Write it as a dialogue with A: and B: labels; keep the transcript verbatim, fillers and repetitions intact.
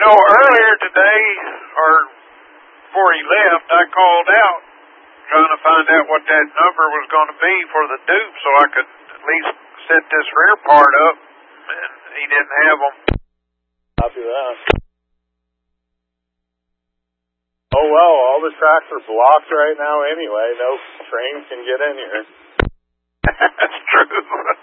A: know, earlier today, or before he left, I called out trying to find out what that number was going to be for the dupe so I could at least set this rear part up, and he didn't have them.
B: Copy that. Oh, well, all the tracks are blocked right now anyway. No trains can get in here.
A: That's true.